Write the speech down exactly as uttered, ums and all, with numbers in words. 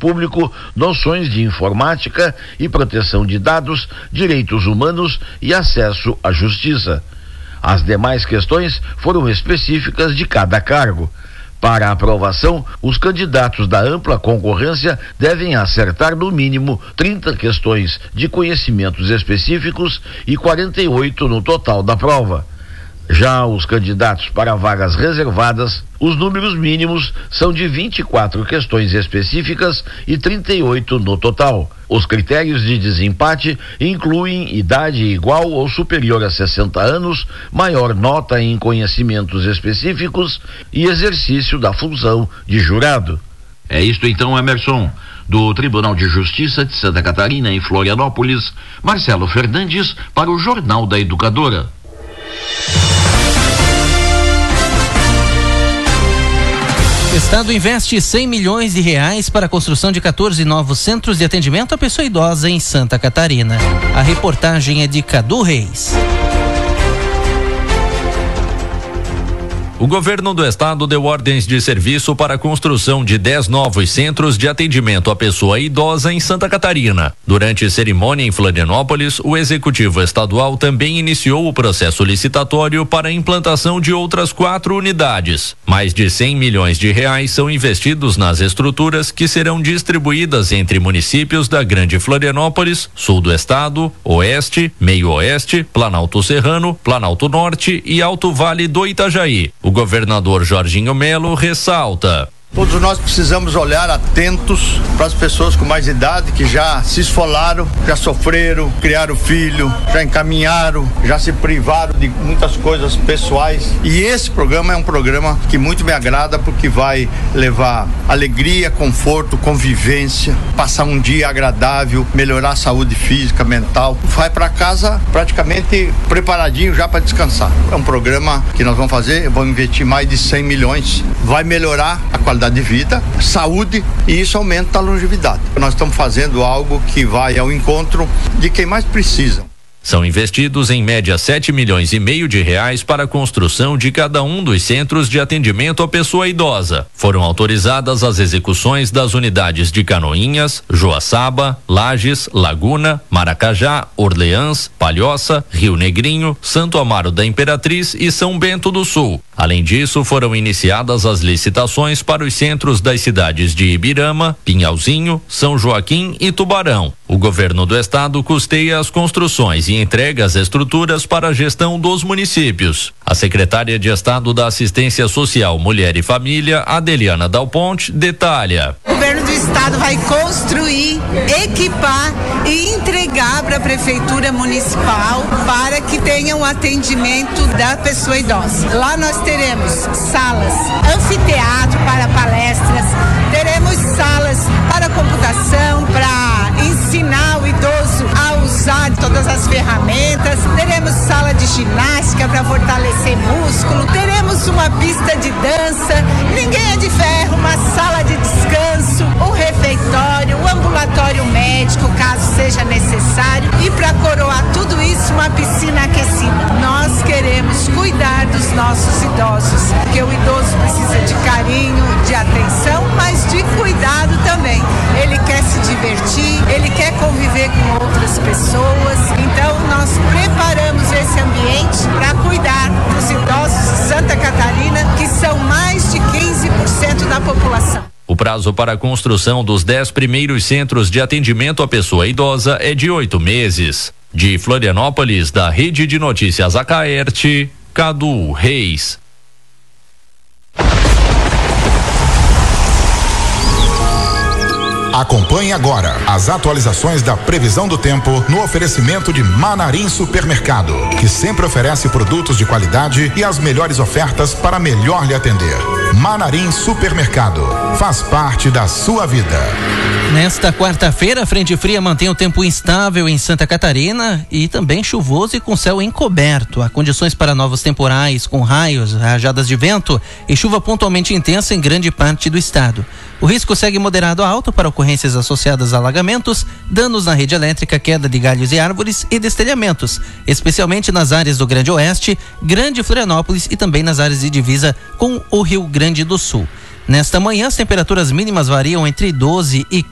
público noções de informática e proteção de dados, direitos humanos e acesso à justiça. As demais questões foram específicas de cada cargo. Para aprovação, os candidatos da ampla concorrência devem acertar no mínimo trinta questões de conhecimentos específicos e quarenta e oito no total da prova. Já os candidatos para vagas reservadas, os números mínimos são de vinte e quatro questões específicas e trinta e oito no total. Os critérios de desempate incluem idade igual ou superior a sessenta anos, maior nota em conhecimentos específicos e exercício da função de jurado. É isto então, Emerson. Do Tribunal de Justiça de Santa Catarina, em Florianópolis, Marcelo Fernandes para o Jornal da Educadora. O Estado investe cem milhões de reais para a construção de quatorze novos centros de atendimento à pessoa idosa em Santa Catarina. A reportagem é de Cadu Reis. O governo do estado deu ordens de serviço para a construção de dez novos centros de atendimento à pessoa idosa em Santa Catarina. Durante cerimônia em Florianópolis, o executivo estadual também iniciou o processo licitatório para a implantação de outras quatro unidades. Mais de cem milhões de reais são investidos nas estruturas que serão distribuídas entre municípios da Grande Florianópolis, sul do estado, oeste, meio oeste, Planalto Serrano, Planalto Norte e Alto Vale do Itajaí. O governador Jorginho Melo ressalta: todos nós precisamos olhar atentos para as pessoas com mais idade que já se esfolaram, já sofreram, criaram filho, já encaminharam, já se privaram de muitas coisas pessoais. E esse programa é um programa que muito me agrada porque vai levar alegria, conforto, convivência, passar um dia agradável, melhorar a saúde física, mental. Vai para casa praticamente preparadinho já para descansar. É um programa que nós vamos fazer, vamos investir mais de cem milhões, vai melhorar a qualidade de vida, saúde, e isso aumenta a longevidade. Nós estamos fazendo algo que vai ao encontro de quem mais precisa. São investidos em média sete milhões e meio de reais para a construção de cada um dos centros de atendimento à pessoa idosa. Foram autorizadas as execuções das unidades de Canoinhas, Joaçaba, Lages, Laguna, Maracajá, Orleans, Palhoça, Rio Negrinho, Santo Amaro da Imperatriz e São Bento do Sul. Além disso, foram iniciadas as licitações para os centros das cidades de Ibirama, Pinhalzinho, São Joaquim e Tubarão. O governo do estado custeia as construções e entrega as estruturas para a gestão dos municípios. A secretária de Estado da Assistência Social, Mulher e Família, Adeliana Dal Ponte, detalha: o governo do estado vai construir, equipar e entregar para a prefeitura municipal para que tenha um atendimento da pessoa idosa. Lá nós teremos salas, anfiteatro para palestras, teremos salas para computação, para ensinar o idoso a usar todas as ferramentas, teremos sala de ginástica para fortalecer músculo, teremos uma pista de dança, ninguém é de ferro, uma sala de descanso, um refeitório, um ambulatório médico, caso seja necessário, e para coroar tudo isso, uma piscina aquecida. Nós queremos cuidar dos nossos idosos, porque o idoso precisa de carinho, de atenção, mas de cuidado também. Ele quer se divertir, ele quer conviver com outras pessoas, então nós preparamos esse ambiente para cuidar dos idosos de Santa Catarina, que são mais de quinze por cento da população. O prazo para a construção dos dez primeiros centros de atendimento à pessoa idosa é de oito meses. De Florianópolis, da Rede de Notícias Acaerte, Cadu Reis. Acompanhe agora as atualizações da previsão do tempo no oferecimento de Manarim Supermercado, que sempre oferece produtos de qualidade e as melhores ofertas para melhor lhe atender. Manarim Supermercado, faz parte da sua vida. Nesta quarta-feira, a frente fria mantém o tempo instável em Santa Catarina e também chuvoso e com céu encoberto. Há condições para novos temporais com raios, rajadas de vento e chuva pontualmente intensa em grande parte do estado. O risco segue moderado a alto para ocorrências associadas a alagamentos, danos na rede elétrica, queda de galhos e árvores e destelhamentos, especialmente nas áreas do Grande Oeste, Grande Florianópolis e também nas áreas de divisa com o Rio Grande do Sul. Nesta manhã, as temperaturas mínimas variam entre doze e